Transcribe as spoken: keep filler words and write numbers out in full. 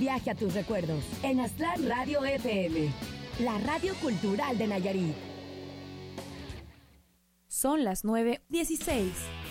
viaje a tus recuerdos en Aztlán Radio F M, la radio cultural de Nayarit. Son las nueve dieciséis.